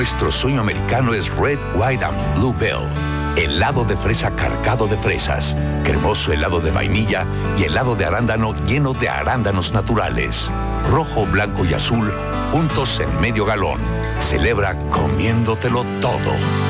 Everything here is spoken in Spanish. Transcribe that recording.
Nuestro sueño americano es Red, White and Blue Bell. Helado de fresa cargado de fresas, cremoso helado de vainilla y helado de arándano lleno de arándanos naturales. Rojo, blanco y azul, juntos en medio galón. Celebra comiéndotelo todo.